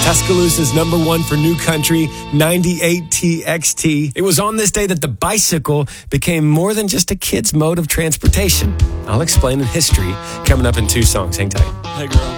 Tuscaloosa's number one for new country, 98 TXT. It was on this day that the bicycle became more than just a kid's mode of transportation. I'll explain in history coming up in 2 songs. Hang tight. Hey, girl.